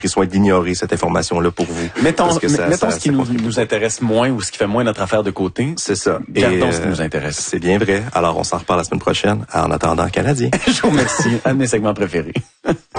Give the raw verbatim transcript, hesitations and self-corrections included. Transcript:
pris soin d'ignorer cette information-là pour vous. Mettons, Parce que ça, mettons ça, ce qui ça nous, nous intéresse moins ou ce qui fait moins notre affaire de côté. C'est ça. Gardons Et, ce qui euh, nous intéresse. C'est bien vrai. Alors, on s'en reparle la semaine prochaine. En attendant, Canadien. Je vous remercie. Un de mes segments préférés.